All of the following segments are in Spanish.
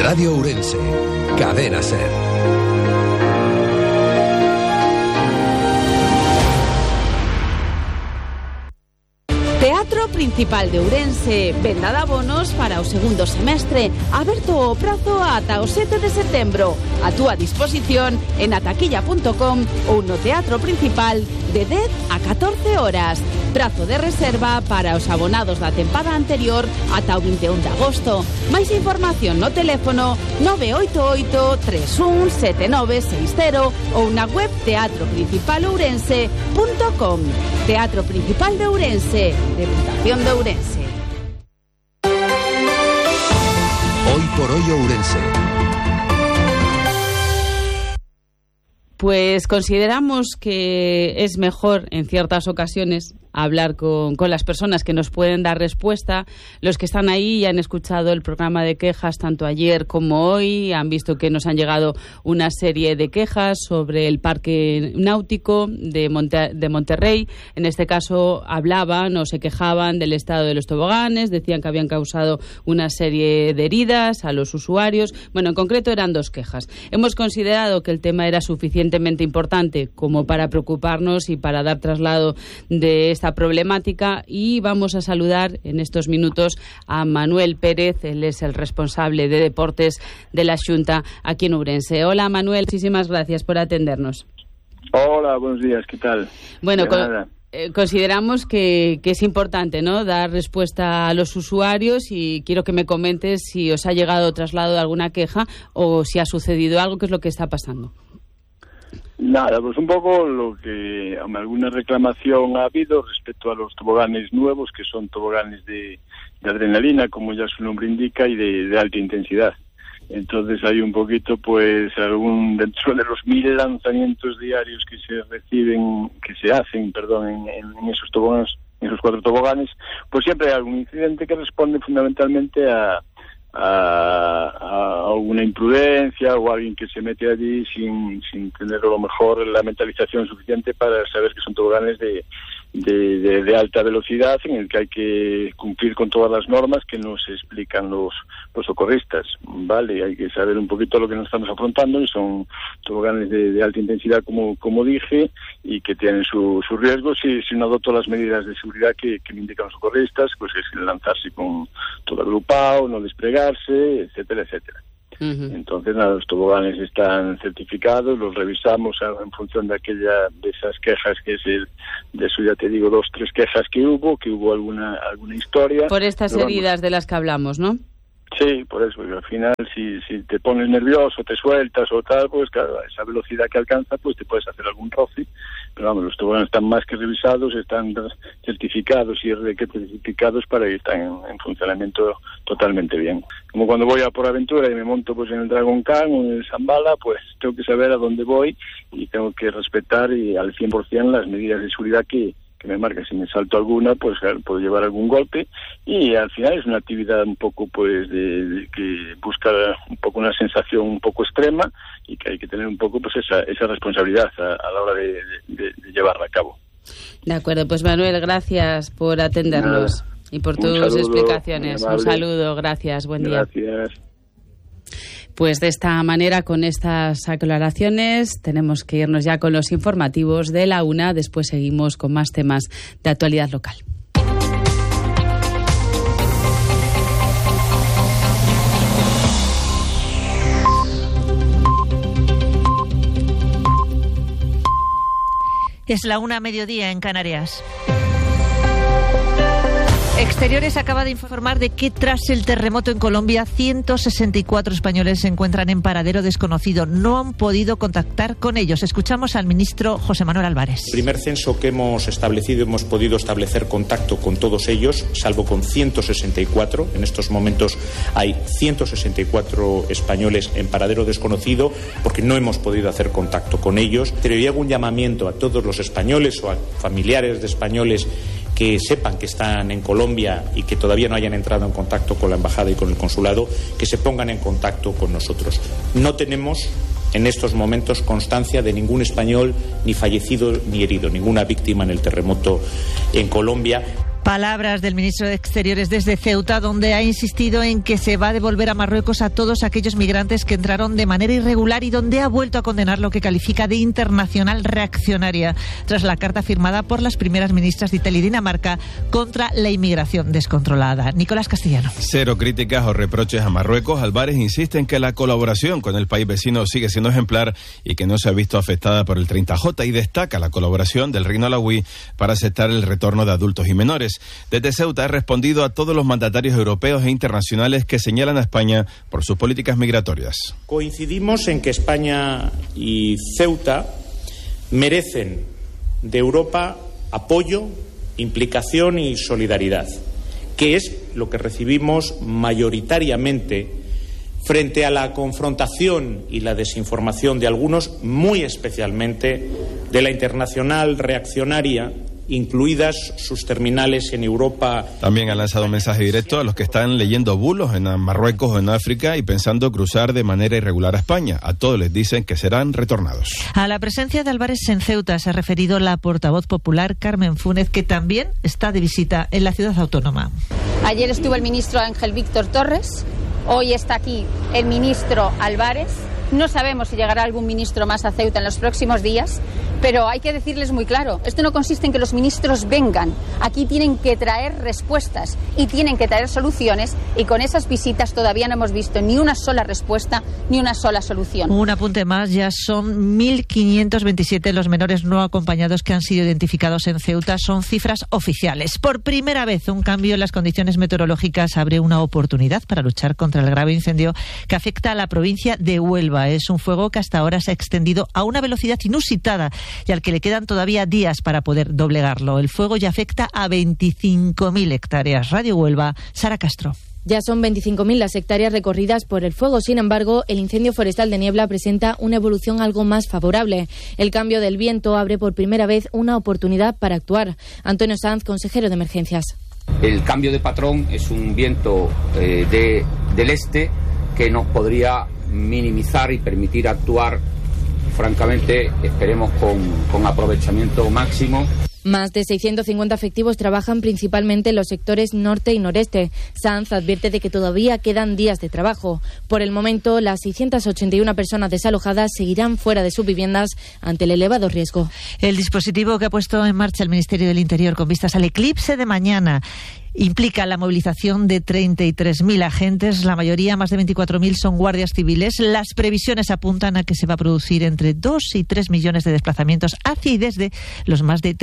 Radio Ourense, Cadena SER. Teatro Principal de Ourense, venda de abonos para o segundo semestre, aberto o prazo ata o 7 de setembro. A túa disposición en ataquilla.com ou no Teatro Principal de 10 a 14 horas. Prazo de reserva para os abonados da tempada anterior ata o 21 de agosto. Máis información no teléfono 988 317960 ou na web teatroprincipalourense.com. Teatro Principal de Ourense, Deputación de Ourense. Hoy por hoy Ourense. Pues consideramos que es mejor en ciertas ocasiones hablar con las personas que nos pueden dar respuesta. Los que están ahí ya han escuchado el programa de quejas tanto ayer como hoy, han visto que nos han llegado una serie de quejas sobre el parque náutico de Monterrey. En este caso hablaban o se quejaban del estado de los toboganes, decían que habían causado una serie de heridas a los usuarios. Bueno, en concreto eran 2 quejas. Hemos considerado que el tema era suficientemente importante como para preocuparnos y para dar traslado de esta problemática, y vamos a saludar en estos minutos a Manuel Pérez. Él es el responsable de deportes de la Xunta aquí en Ourense. Hola Manuel, muchísimas gracias por atendernos. Hola, buenos días, ¿qué tal? Bueno, consideramos que es importante, ¿no?, dar respuesta a los usuarios, y quiero que me comentes si os ha llegado traslado de alguna queja o si ha sucedido algo. ¿Qué es lo que está pasando? Nada, pues un poco alguna reclamación ha habido respecto a los toboganes nuevos, que son toboganes de adrenalina, como ya su nombre indica, y de alta intensidad. Entonces hay un poquito, pues, dentro de los 1000 lanzamientos diarios que se hacen en esos toboganes, en esos 4 toboganes, pues siempre hay algún incidente que responde fundamentalmente a alguna imprudencia, o alguien que se mete allí sin tener a lo mejor la mentalización suficiente para saber que son toboganes de alta velocidad, en el que hay que cumplir con todas las normas que nos explican los socorristas, ¿vale? Hay que saber un poquito lo que nos estamos afrontando, y son toboganes de alta intensidad, como dije, y que tienen sus riesgos, y si no adopto las medidas de seguridad que me indican los socorristas, pues es lanzarse con todo agrupado, no desplegarse, etcétera, etcétera. Uh-huh. Entonces, nada, los toboganes están certificados, los revisamos en función de esas quejas, que es de eso ya te digo, 2, 3 quejas que hubo alguna historia. Por estas heridas de las que hablamos, ¿no? Sí, por eso, al final si te pones nervioso, te sueltas o tal, pues claro, a esa velocidad que alcanza, pues te puedes hacer algún roce, pero vamos, los toboganes están más que revisados, están certificados y certificados para que estén en funcionamiento totalmente bien. Como cuando voy a por aventura y me monto pues en el Dragon Khan o en el Zambala, pues tengo que saber a dónde voy y tengo que respetar al 100% las medidas de seguridad que me marca. Si me salto alguna, pues puedo llevar algún golpe, y al final es una actividad un poco pues de que busca un poco una sensación un poco extrema, y que hay que tener un poco pues esa responsabilidad a la hora de llevarla a cabo. De acuerdo, pues Manuel, gracias por atendernos y por tus explicaciones. Un saludo, gracias, buen día. Gracias. Pues de esta manera, con estas aclaraciones, tenemos que irnos ya con los informativos de la 1. Después seguimos con más temas de actualidad local. Es la 1:00 mediodía en Canarias. Exteriores acaba de informar de que tras el terremoto en Colombia, 164 españoles se encuentran en paradero desconocido. No han podido contactar con ellos. Escuchamos al ministro José Manuel Álvarez. El primer censo que hemos establecido, hemos podido establecer contacto con todos ellos, salvo con 164. En estos momentos hay 164 españoles en paradero desconocido porque no hemos podido hacer contacto con ellos. Pero yo hago un llamamiento a todos los españoles o a familiares de españoles que sepan que están en Colombia y que todavía no hayan entrado en contacto con la embajada y con el consulado, que se pongan en contacto con nosotros. No tenemos en estos momentos constancia de ningún español ni fallecido ni herido, ninguna víctima en el terremoto en Colombia. Palabras del ministro de Exteriores desde Ceuta, donde ha insistido en que se va a devolver a Marruecos a todos aquellos migrantes que entraron de manera irregular y donde ha vuelto a condenar lo que califica de internacional reaccionaria tras la carta firmada por las primeras ministras de Italia y Dinamarca contra la inmigración descontrolada. Nicolás Castellano. Cero críticas o reproches a Marruecos. Álvarez insiste en que la colaboración con el país vecino sigue siendo ejemplar y que no se ha visto afectada por el 30J, y destaca la colaboración del Reino Alauí para aceptar el retorno de adultos y menores. Desde Ceuta ha respondido a todos los mandatarios europeos e internacionales que señalan a España por sus políticas migratorias. Coincidimos en que España y Ceuta merecen de Europa apoyo, implicación y solidaridad, que es lo que recibimos mayoritariamente frente a la confrontación y la desinformación de algunos, muy especialmente de la internacional reaccionaria, incluidas sus terminales en Europa. También ha lanzado un mensaje directo a los que están leyendo bulos en Marruecos o en África y pensando cruzar de manera irregular a España. A todos les dicen que serán retornados. A la presencia de Álvarez en Ceuta se ha referido la portavoz popular Carmen Fúnez, que también está de visita en la ciudad autónoma. Ayer estuvo el ministro Ángel Víctor Torres, hoy está aquí el ministro Álvarez. No sabemos si llegará algún ministro más a Ceuta en los próximos días, pero hay que decirles muy claro, esto no consiste en que los ministros vengan, aquí tienen que traer respuestas y tienen que traer soluciones, y con esas visitas todavía no hemos visto ni una sola respuesta ni una sola solución. Un apunte más, ya son 1.527 los menores no acompañados que han sido identificados en Ceuta, son cifras oficiales. Por primera vez, un cambio en las condiciones meteorológicas abre una oportunidad para luchar contra el grave incendio que afecta a la provincia de Huelva. Es un fuego que hasta ahora se ha extendido a una velocidad inusitada y al que le quedan todavía días para poder doblegarlo. El fuego ya afecta a 25.000 hectáreas. Radio Huelva, Sara Castro. Ya son 25.000 las hectáreas recorridas por el fuego. Sin embargo, el incendio forestal de Niebla presenta una evolución algo más favorable. El cambio del viento abre por primera vez una oportunidad para actuar. Antonio Sanz, consejero de Emergencias. El cambio de patrón es un viento del este que nos podría minimizar y permitir actuar, francamente, esperemos con aprovechamiento máximo. Más de 650 efectivos trabajan principalmente en los sectores norte y noreste. Sanz advierte de que todavía quedan días de trabajo. Por el momento, las 681 personas desalojadas seguirán fuera de sus viviendas ante el elevado riesgo. El dispositivo que ha puesto en marcha el Ministerio del Interior con vistas al eclipse de mañana implica la movilización de 33.000 agentes, la mayoría, más de 24.000, son guardias civiles. Las previsiones apuntan a que se va a producir entre 2 y 3 millones de desplazamientos hacia y desde los más de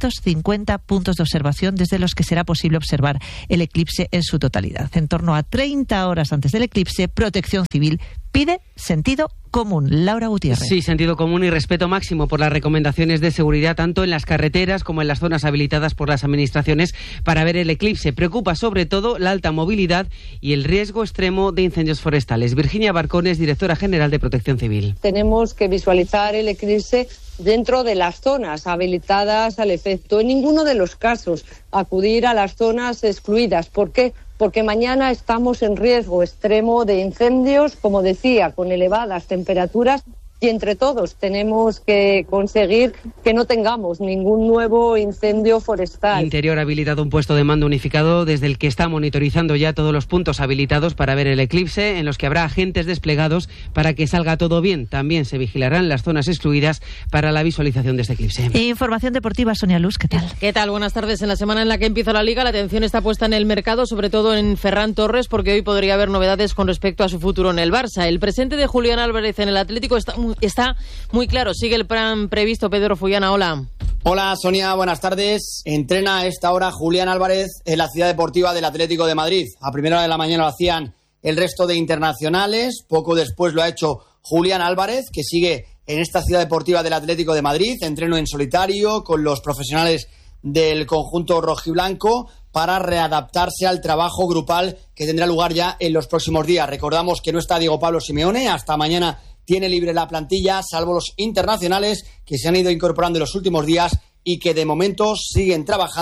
350 puntos de observación desde los que será posible observar el eclipse en su totalidad. En torno a 30 horas antes del eclipse, Protección Civil pide sentido común. Laura Gutiérrez. Sí, sentido común y respeto máximo por las recomendaciones de seguridad tanto en las carreteras como en las zonas habilitadas por las administraciones para ver el eclipse. Preocupa sobre todo la alta movilidad y el riesgo extremo de incendios forestales. Virginia Barcones, directora general de Protección Civil. Tenemos que visualizar el eclipse dentro de las zonas habilitadas al efecto. En ninguno de los casos acudir a las zonas excluidas. ¿Por qué? Porque mañana estamos en riesgo extremo de incendios, como decía, con elevadas temperaturas, y entre todos tenemos que conseguir que no tengamos ningún nuevo incendio forestal. Interior ha habilitado un puesto de mando unificado desde el que está monitorizando ya todos los puntos habilitados para ver el eclipse, en los que habrá agentes desplegados para que salga todo bien. También se vigilarán las zonas excluidas para la visualización de este eclipse. Información deportiva, Sonia Luz, ¿qué tal? ¿Qué tal? Buenas tardes. En la semana en la que empieza la Liga, la atención está puesta en el mercado, sobre todo en Ferran Torres, porque hoy podría haber novedades con respecto a su futuro en el Barça. El presente de Julián Álvarez en el Atlético está muy claro. Sigue el plan previsto. Pedro Fullana, hola. Hola, Sonia, buenas tardes. Entrena a esta hora Julián Álvarez en la Ciudad Deportiva del Atlético de Madrid. A primera hora de la mañana lo hacían el resto de internacionales. Poco después lo ha hecho Julián Álvarez, que sigue en esta Ciudad Deportiva del Atlético de Madrid. Entreno en solitario con los profesionales del conjunto rojiblanco para readaptarse al trabajo grupal que tendrá lugar ya en los próximos días. Recordamos que no está Diego Pablo Simeone. Hasta mañana tiene libre la plantilla, salvo los internacionales que se han ido incorporando en los últimos días y que de momento siguen trabajando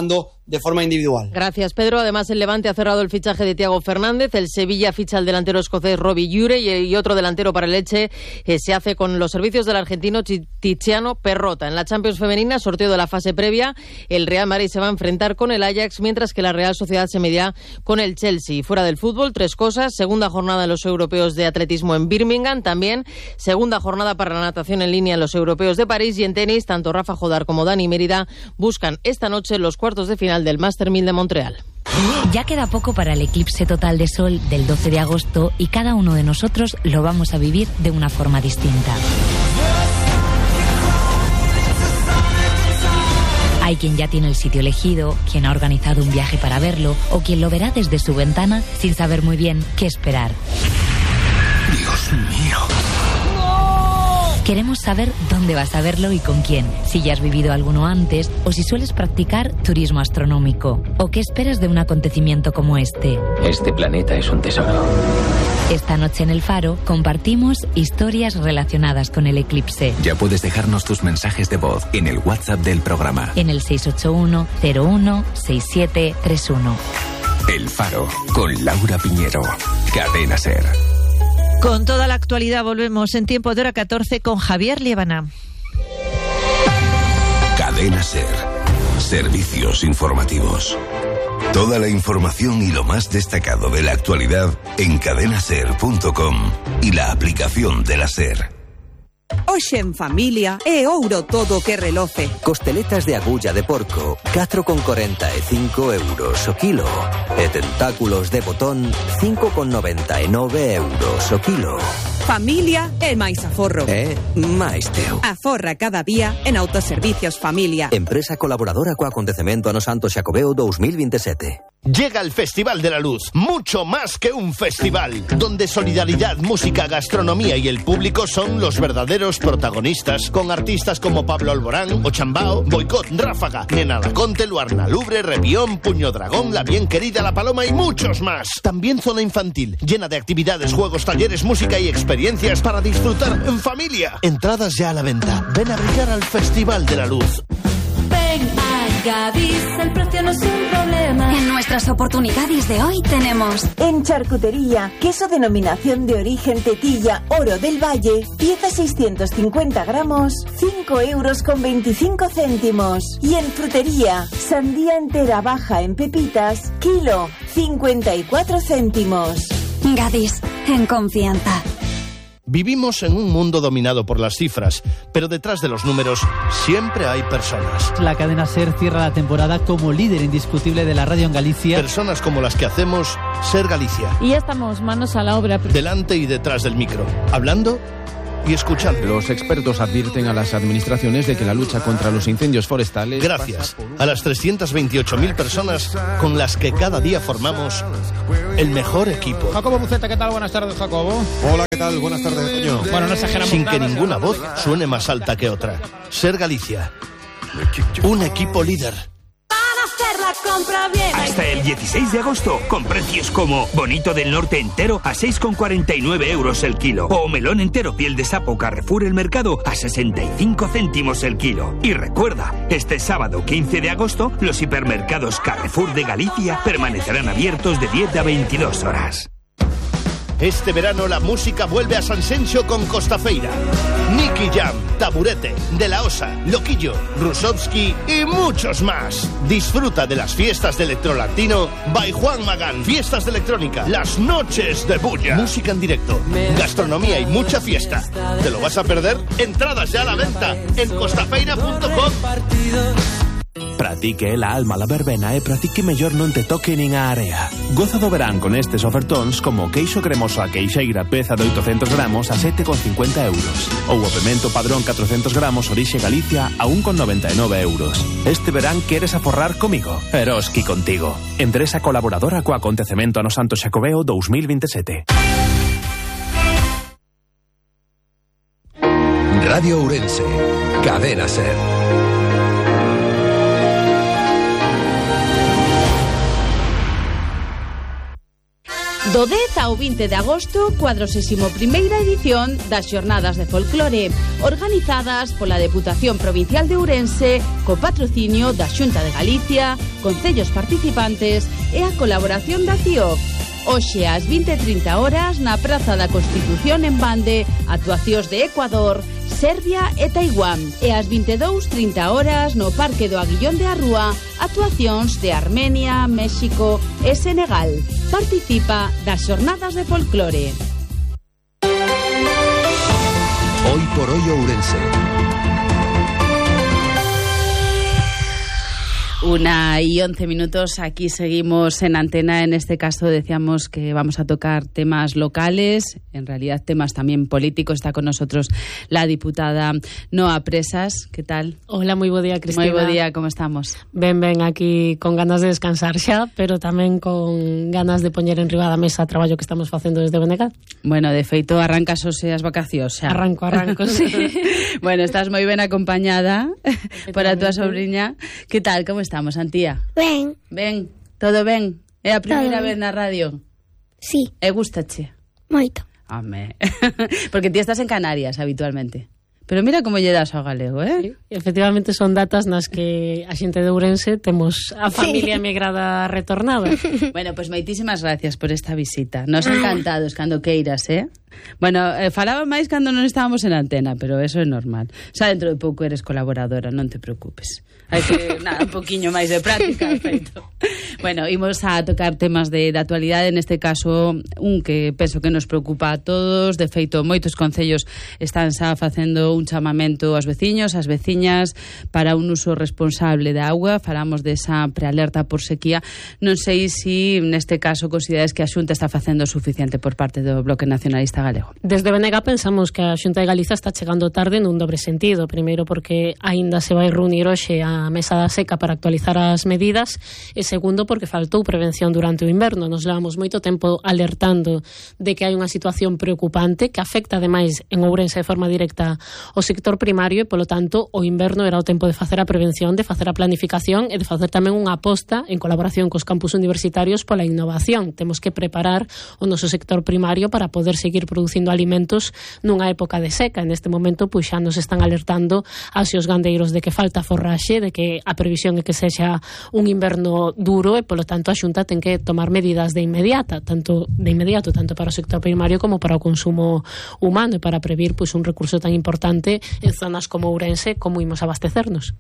de forma individual. Gracias, Pedro. Además, el Levante ha cerrado el fichaje de Thiago Fernández, el Sevilla ficha al delantero escocés Robbie Ure y otro delantero para el Elche se hace con los servicios del argentino Tiziano Perrota. En la Champions femenina, sorteo de la fase previa, el Real Madrid se va a enfrentar con el Ajax, mientras que la Real Sociedad se medirá con el Chelsea. Fuera del fútbol, 3 cosas: segunda jornada de los europeos de atletismo en Birmingham, también segunda jornada para la natación en línea en los europeos de París, y en tenis, tanto Rafa Jodar como Dani Mérida buscan esta noche los cuartos de final del Master 1000 de Montreal. Ya queda poco para el eclipse total de sol del 12 de agosto y cada uno de nosotros lo vamos a vivir de una forma distinta. Hay quien ya tiene el sitio elegido, quien ha organizado un viaje para verlo o quien lo verá desde su ventana sin saber muy bien qué esperar. Dios mío. Queremos saber dónde vas a verlo y con quién, si ya has vivido alguno antes o si sueles practicar turismo astronómico o qué esperas de un acontecimiento como este. Este planeta es un tesoro. Esta noche en El Faro compartimos historias relacionadas con el eclipse. Ya puedes dejarnos tus mensajes de voz en el WhatsApp del programa. En el 681 01 6731. El Faro, con Laura Piñero. Cadena SER. Con toda la actualidad volvemos en tiempo de hora 14 con Javier Liébana. Cadena SER. Servicios informativos. Toda la información y lo más destacado de la actualidad en cadenaser.com y la aplicación de la SER. Hoxe en familia é ouro todo que reloce. Costeletas de agulla de porco, 4,45 euros o kilo. E tentáculos de botón, 5,99 euros o kilo. Familia é máis aforro. Máis teu. Aforra cada día en Autoservicios Familia. Empresa colaboradora co acontecemento ano Santo Xacobeo 2027. Llega el Festival de la Luz, mucho más que un festival, donde solidaridad, música, gastronomía y el público son los verdaderos protagonistas, con artistas como Pablo Alborán, Ochambao, Boicot, Ráfaga, Nena Laconte, Luarna Lubre, Revión, Puño Dragón, La Bien Querida, La Paloma y muchos más. También zona infantil, llena de actividades, juegos, talleres, música y experiencias para disfrutar en familia. Entradas ya a la venta. Ven a brillar al Festival de la Luz. Ven a Gadis, el precio no es un problema. En nuestras oportunidades de hoy tenemos: en charcutería, queso denominación de origen Tetilla Oro del Valle, pieza 650 gramos, 5,25 €. Y en frutería, sandía entera baja en pepitas, kilo, 54 céntimos. Gadis, en confianza. Vivimos en un mundo dominado por las cifras, pero detrás de los números siempre hay personas. La cadena SER cierra la temporada como líder indiscutible de la radio en Galicia. Personas como las que hacemos SER Galicia. Y ya estamos manos a la obra. Delante y detrás del micro, hablando y escuchando. Los expertos advierten a las administraciones de que la lucha contra los incendios forestales... Gracias a las 328.000 personas con las que cada día formamos el mejor equipo. Jacobo Buceta, ¿qué tal? Buenas tardes, Jacobo. Hola, ¿qué tal? Buenas tardes, Toño. Bueno, no exageramos Sin nada, que ninguna voz suene más alta que otra. SER Galicia. Un equipo líder. Compra bien. Hasta el 16 de agosto, con precios como bonito del norte entero a 6,49 € el kilo, o melón entero piel de sapo Carrefour El Mercado a 65 céntimos el kilo. Y recuerda, este sábado 15 de agosto, los hipermercados Carrefour de Galicia permanecerán abiertos de 10 a 22 horas. Este verano la música vuelve a Sanxenxo con Costafeira. Nicky Jam, Taburete, De La Osa, Loquillo, Rusovsky y muchos más. Disfruta de las fiestas de electrolatino by Juan Magán. Fiestas de electrónica, las noches de bulla. Música en directo, gastronomía y mucha fiesta. ¿Te lo vas a perder? Entradas ya a la venta en costafeira.com. Pratique la alma, la verbena e pratique mellor non te toque nin a area. Goza do verán con estes ofertóns como queixo cremoso a queixeira peza de 800 gramos a 7,50 €. Ou o pemento padrón 400 gramos orixe Galicia a 1,99 €. Este verán queres aforrar comigo? Eroski contigo. Empresa colaboradora co acontecemento ano Santo Xacobeo 2027. Radio Ourense. Cadena SER. Do 10 ao 20 de agosto, 41ª edición das Xornadas de Folclore, organizadas pola Deputación Provincial de Ourense, co patrocinio da Xunta de Galicia, concellos participantes e a colaboración da CIOC. Hoxe ás 20:30 horas na Praza da Constitución en Bande, actuacións de Ecuador, Serbia e Taiwán, e ás 22:30 horas no Parque do Aguillón de Arrúa, actuacións de Armenia, México e Senegal. Participa das Xornadas de Folclore. Hoy por hoy Ourense. 1:11. Aquí seguimos en antena. En este caso decíamos que vamos a tocar temas locales, en realidad temas también políticos. Está con nosotros la diputada Noa Presas. ¿Qué tal? Hola, moi bo día, Cristina. Moi bo día, como estamos? Ben, aquí con ganas de descansar xa, pero tamén con ganas de poñer en riba da mesa o traballo que estamos facendo desde BNG. Bueno, de feito, arrancas hoxe as vacacións xa. Arranco, sí. Bueno, estás moi ben acompañada por a túa sobrinha. Que tal, como estamos, Antía? Ben, todo ben? É a primeira vez na radio? Sí. E gustache? Moito. Home, porque ti estás en Canarias habitualmente. Pero mira como lle das ao galego, Sí, efectivamente son datas nas que a xente de Ourense temos a familia emigrada retornada. Bueno, pues moitísimas gracias por esta visita. Nos encantados cando queiras, Bueno, falaba máis cando non estábamos en antena, pero eso é normal. Xa dentro de pouco eres colaboradora, non te preocupes. Hai que, un poquinho máis de práctica, feito. Bueno, imos a tocar temas de actualidade, neste caso, un que penso que nos preocupa a todos. De feito, moitos concellos están xa facendo un chamamento aos veciños, ás veciñas, para un uso responsable da auga. Falamos desa prealerta por sequía. Non sei se neste caso consideras que a Xunta está facendo o suficiente por parte do Bloque Nacionalista Galego. Desde BNG pensamos que a Xunta de Galiza está chegando tarde nun dobre sentido. Primeiro porque aínda se vai reunir hoxe a mesa da seca para actualizar as medidas, e segundo porque faltou prevención durante o inverno. Nos levamos moito tempo alertando de que hai unha situación preocupante que afecta ademais en Ourense de forma directa o sector primario, e polo tanto o inverno era o tempo de facer a prevención, de facer a planificación e de facer tamén unha aposta en colaboración cos campus universitarios pola innovación. Temos que preparar o noso sector primario para poder seguir producindo alimentos nunha época de seca. En este momento pois xa nos están alertando aos gandeiros de que falta forraxe, de que a previsión é que sexa un inverno duro, e polo tanto a Xunta ten que tomar medidas de inmediato, tanto para o sector primario como para o consumo humano, e para previr pois un recurso tan importante en zonas como Ourense, como imos abastecernos.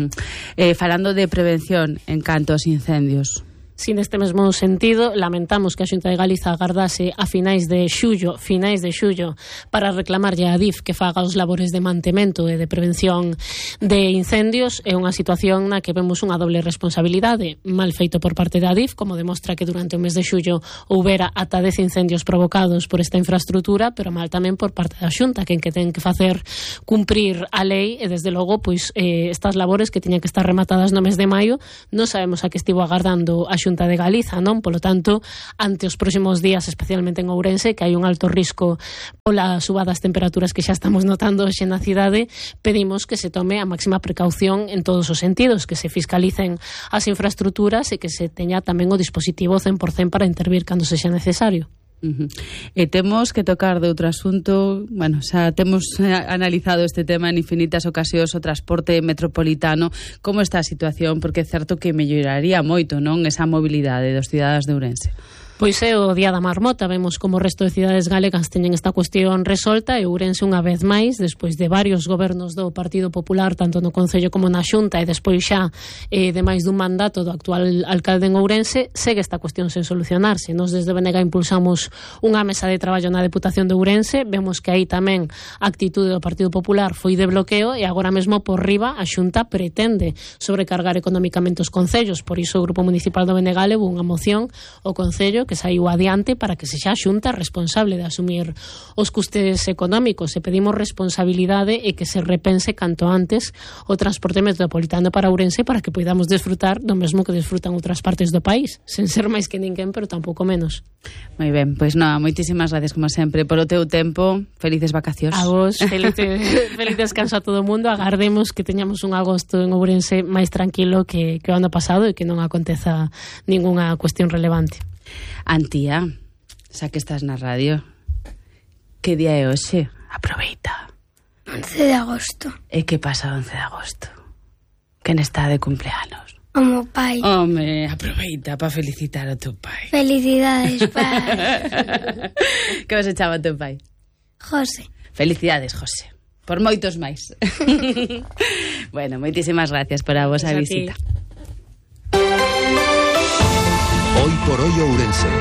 Falando de prevención en canto aos incendios, Si neste mesmo sentido, lamentamos que a Xunta de Galiza agardase a finais de xullo, para reclamarlle a DIF que faga os labores de mantemento e de prevención de incendios. É unha situación na que vemos unha doble responsabilidade, mal feito por parte da DIF, como demostra que durante o mes de xullo houbera ata 10 incendios provocados por esta infraestrutura, pero mal tamén por parte da Xunta, que ten que facer cumprir a lei, e desde logo pois estas labores que tiñan que estar rematadas no mes de maio, non sabemos a que estivo agardando a Xunta de Galiza, non? Polo tanto, ante os próximos días, especialmente en Ourense, que hai un alto risco pola suba das temperaturas que xa estamos notando hoxe na cidade, pedimos que se tome a máxima precaución en todos os sentidos, que se fiscalicen as infraestruturas e que se teña tamén o dispositivo 100% para intervir cando sexa necesario. E temos que tocar de outro asunto. Bueno, xa temos analizado este tema en infinitas ocasións, o transporte metropolitano. Como está a situación? Porque é certo que melloraría moito, non, esa mobilidade dos cidadanos de Ourense. Pois é o Día da Marmota, vemos como o resto de cidades galegas teñen esta cuestión resolta, e Ourense unha vez máis, despois de varios gobernos do Partido Popular, tanto no Concello como na Xunta, e despois xa de máis dun mandato do actual alcalde en Ourense, segue esta cuestión sen solucionarse. Nos desde BNG impulsamos unha mesa de traballo na Deputación de Ourense, vemos que aí tamén a actitude do Partido Popular foi de bloqueo, e agora mesmo por riba a Xunta pretende sobrecargar económicamente os concellos. Por iso o Grupo Municipal do BNG levou unha moción ao Concello que saiu adiante para que sexa a Xunta responsable de asumir os custes económicos, e pedimos responsabilidade e que se repense canto antes o transporte metropolitano para Ourense, para que podamos desfrutar do mesmo que desfrutan outras partes do país, sen ser máis que ninguén, pero tampouco menos. Moi ben, pois moitísimas gracias como sempre polo teu tempo. Felices vacacións. A vos, feliz descanso a todo o mundo. Agardemos que teñamos un agosto en Ourense máis tranquilo que o ano pasado, e que non aconteza ningunha cuestión relevante. Antía, Xa que estás na radio, que día é hoxe? Aproveita. 11 de agosto. E que pasa o 11 de agosto? Quen está de cumpleanos? O meu pai. Home, aproveita para felicitar ao teu pai. Felicidades, pai. Que vas echaba o teu pai? José. Felicidades, José. Por moitos máis. Bueno, moitísimas gracias por a vosa visita. Hoy por hoy Ourense.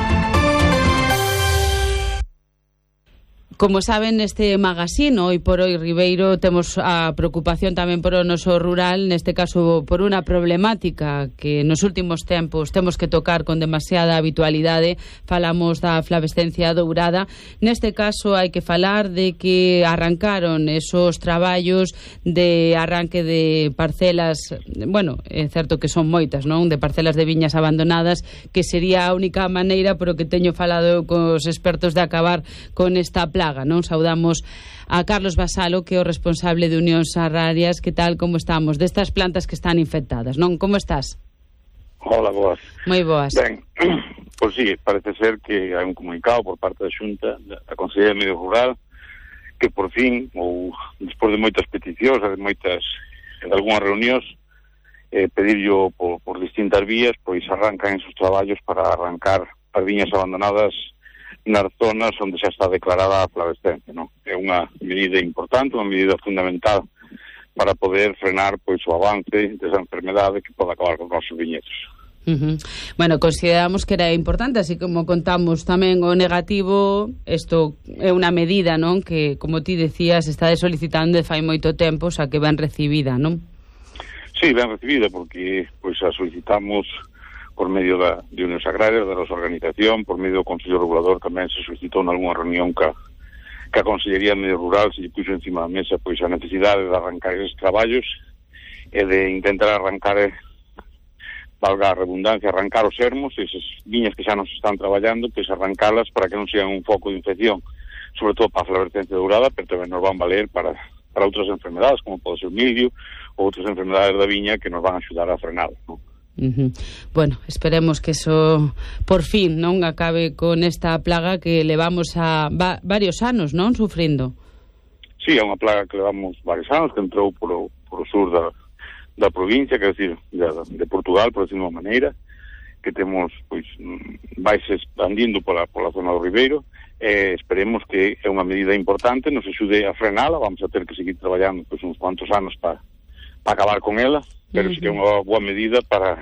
Como saben, neste magazine, Hoy por Hoy Ribeiro, temos a preocupación tamén por o noso rural, neste caso por unha problemática que nos últimos tempos temos que tocar con demasiada habitualidade. Falamos da flavescencia dourada. Neste caso hai que falar de que arrancaron esos traballos de arranque de parcelas, bueno, é certo que son moitas, non? De parcelas de viñas abandonadas, que sería a única maneira, pero que teño falado cos expertos, de acabar con esta plaga. Non saudamos a Carlos Basalo, que é o responsable de Unións Agrarias. Que tal, como estamos? Destas plantas que están infectadas, non? Como estás? Hola, boas. Moi boas. Ben, pois sí, parece ser que hai un comunicado por parte da Xunta, da Consellería de Medio Rural, que por fin, ou despois de moitas peticións, de algunhas reunións, pedirlo por distintas vías, pois arrancan esos traballos para arrancar as viñas abandonadas nas zonas onde xa está declarada a flavescencia, non? É unha medida importante, unha medida fundamental para poder frenar pois o avance desa enfermedade que pode acabar con os nosos viñedos. Bueno, consideramos que era importante, así como contamos tamén o negativo. Isto é unha medida, non? Que, como ti decías, está solicitando de fai moito tempo, xa que ben recibida, non? Sí, ben recibida, porque pois a solicitamos por medio de Unións Agrarias, da nosa organización, por medio do Consello Regulador. Tamén se suscitou nalgúna reunión que a Consellería de Medio Rural se lle puxo encima da mesa pois a necesidade de arrancar esos traballos e de intentar arrancar, valga a redundancia, arrancar os ermos, esas viñas que xa nos están traballando, pois arrancalas para que non sean un foco de infección, sobre todo para a flavescencia dourada, pero tamén nos van valer para outras enfermedades, como pode ser o mildio ou outras enfermedades da viña que nos van axudar a frenar, non? Bueno, esperemos que eso por fin non acabe con esta plaga que levamos a varios anos, non, sufrindo. Sí, é unha plaga que levamos varios anos, que entrou por o sur da provincia, quer decir, de Portugal, por decirlo de unha maneira, que temos, pois, vais expandindo pola zona do Ribeiro. Esperemos que é unha medida importante, nos axude a frenala. Vamos a ter que seguir traballando pois uns cuantos anos para acabar con ela, pero sí que é unha boa medida para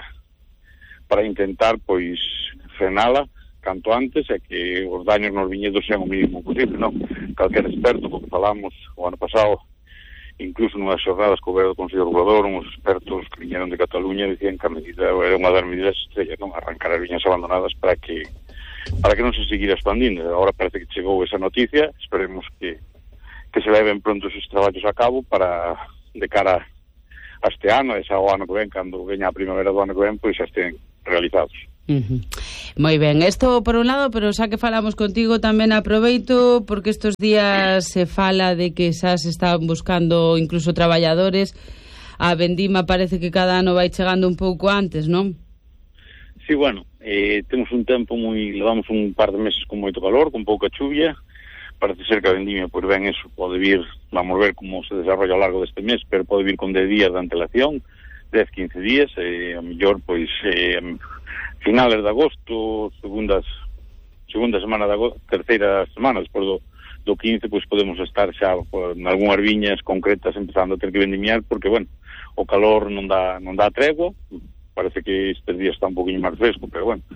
intentar pois frenala canto antes e que os daños nos viñedos sean o mínimo posible, non? Calquer experto, porque falamos o ano pasado, incluso nunhas xornadas co goberno do Consello Regulador, uns expertos que viñeron de Cataluña dicían que a medida era unha das medidas estrellas, non? Arrancar as viñas abandonadas para que non se seguira expandindo. Agora parece que chegou esa noticia. Esperemos que se leven pronto esos traballos a cabo para, de cara a este ano, e xa o ano que ven, cando veña a primavera do ano que ven, pois xa estén realizados. Moi ben, isto por un lado, pero xa que falamos contigo tamén aproveito, porque estes días se fala de que xa se están buscando incluso traballadores. A vendima parece que cada ano vai chegando un pouco antes, non? Sí, bueno, temos un tempo levamos un par de meses con moito calor, con pouca chuvia. Parece ser que a vendimia, pois ben, eso pode vir, vamos ver como se desarrolla ao largo deste mes, pero pode vir con 10 días de antelación, 10-15 días, a mellor, pois, finales de agosto, segunda semana de agosto, terceira semana, despois do 15, pois podemos estar xa en algunhas viñas concretas empezando a ter que vendimiar, porque, bueno, o calor non dá tregua. Parece que estes días está un poquinho máis fresco, pero bueno,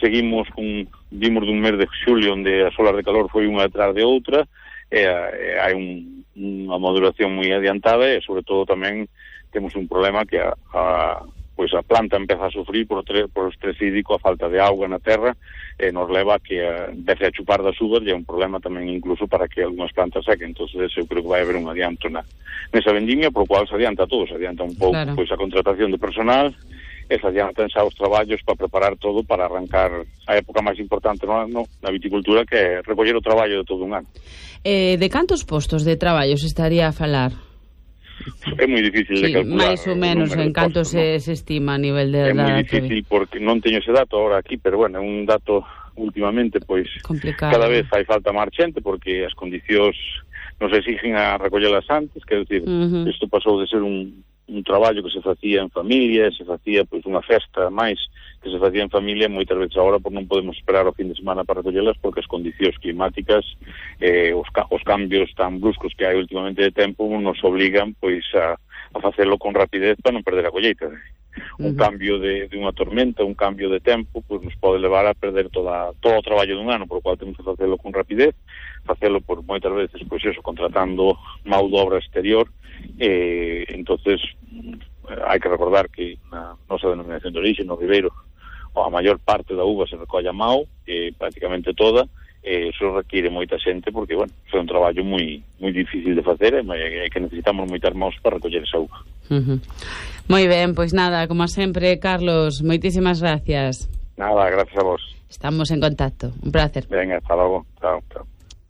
vimos dun mes de xulio onde as olas de calor foi unha detrás de outra, e hai unha maduración moi adiantada, e sobre todo tamén temos un problema que pois a planta empeza a sufrir por o estrés hídrico, a falta de auga na terra, e nos leva a que empece a chupar das uvas, e é un problema tamén incluso para que algunhas plantas sequen. Entonces eu creo que vai haber un adianto nesa vendimia, por cual se adianta todo, se adianta un pouco, claro, pois a contratación de personal, e se adiantan xa os traballos para preparar todo para arrancar a época máis importante na viticultura, que é recoller o traballo de todo un ano. De cantos postos de traballo se estaría a falar? É moi difícil de calcular. Mais ou menos en canto se estima a nivel de... É moi difícil porque non teño ese dato ahora aquí, pero bueno, é un dato últimamente, pois complicado. Cada vez fai falta máis xente porque as condicións nos exigen a recollelas antes, quero dicir, isto pasou de ser un traballo que se facía en familia, se facía pois unha festa máis que se facía en familia, moitas veces agora pois non podemos esperar o fin de semana para recollelas porque as condicións climáticas, os cambios tan bruscos que hai últimamente de tempo nos obligan pois a facelo con rapidez para non perder a colleita. Un cambio de unha tormenta, un cambio de tempo, pois nos pode levar a perder todo o traballo dun ano, por lo cual temos que facelo con rapidez, facelo por moitas veces, pois eso, contratando mão de obra exterior, entonces hai que recordar que na nosa denominación de orixe, no Ribeiro, a maior parte da uva se recolle a mão, prácticamente toda, eso requiere moita xente porque, bueno, é un traballo moi difícil de facer e que necesitamos moitas mãos para recoller esa uva. Moi ben, pois nada, como sempre, Carlos, moitísimas gracias. Nada, gracias a vos. Estamos en contacto, un placer. Venga, hasta logo, chao, chao.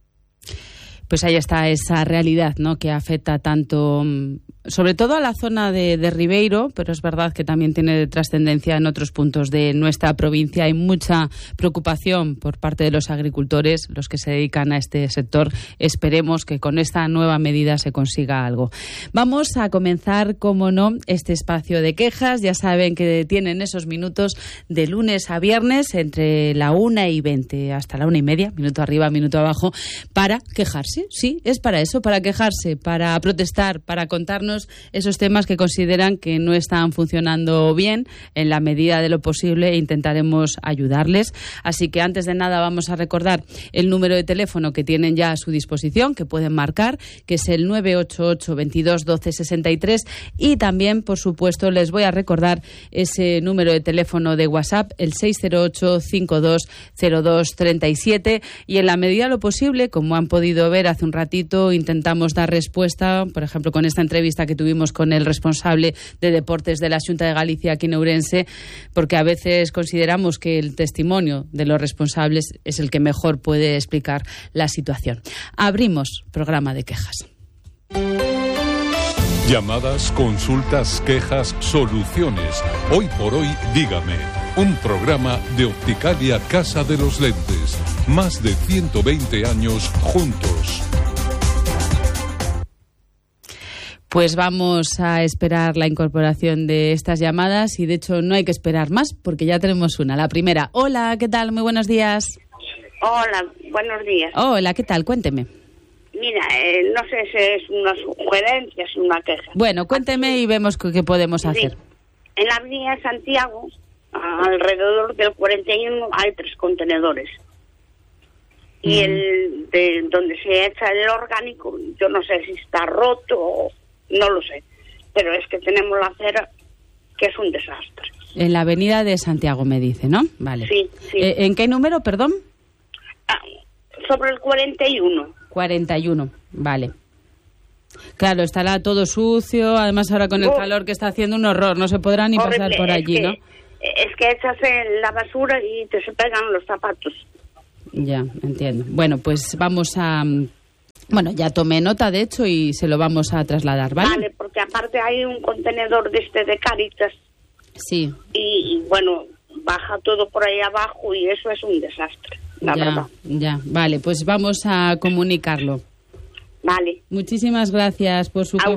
Pues ahí está esa realidad, ¿no?, que afecta tanto, sobre todo a la zona de Ribeiro, pero es verdad que también tiene trascendencia en otros puntos de nuestra provincia. Hay mucha preocupación por parte de los agricultores, los que se dedican a este sector. Esperemos que con esta nueva medida se consiga algo. Vamos a comenzar, como no, este espacio de quejas. Ya saben que tienen esos minutos de lunes a viernes entre la 1:20 hasta la 1:30, minuto arriba, minuto abajo, para quejarse. Sí, es para eso, para quejarse, para protestar, para contarnos esos temas que consideran que no están funcionando bien. En la medida de lo posible intentaremos ayudarles. Así que antes de nada vamos a recordar el número de teléfono que tienen ya a su disposición, que pueden marcar, que es el 988 22 12 63, y también, por supuesto, les voy a recordar ese número de teléfono de WhatsApp, el 608 52 02 37, y en la medida de lo posible, como han podido ver hace un ratito, intentamos dar respuesta, por ejemplo, con esta entrevista que tuvimos con el responsable de deportes de la Xunta de Galicia aquí en Ourense, porque a veces consideramos que el testimonio de los responsables es el que mejor puede explicar la situación. Abrimos programa de quejas. Llamadas, consultas, quejas, soluciones. Hoy por hoy, dígame. Un programa de Opticalia Casa de los Lentes. Más de 120 años juntos. Pues vamos a esperar la incorporación de estas llamadas y, de hecho, no hay que esperar más porque ya tenemos una. La primera. Hola, ¿qué tal? Muy buenos días. Hola, buenos días. Hola, ¿qué tal? Cuénteme. Mira, no sé si es una sugerencia, si una queja. Bueno, cuénteme y vemos qué podemos hacer. Sí. En la avenida Santiago, alrededor del 41, hay 3 contenedores. Y el de donde se echa el orgánico, yo no sé si está roto o no lo sé. Pero es que tenemos la acera que es un desastre. En la avenida de Santiago, me dice, ¿no? Vale. Sí, sí. ¿En qué número, perdón? Sobre el 41. 41, vale. Claro, estará todo sucio, además ahora con el calor que está haciendo, un horror, no se podrá ni horrible, pasar por allí, ¿no? Es que echas en la basura y te se pegan los zapatos. Ya, entiendo. Bueno, pues vamos a... Bueno, ya tomé nota, de hecho, y se lo vamos a trasladar, ¿vale? Vale, porque aparte hay un contenedor de Cáritas. Sí. Y bueno, baja todo por ahí abajo y eso es un desastre, la verdad. Ya, vale, pues vamos a comunicarlo. Vale. Muchísimas gracias por su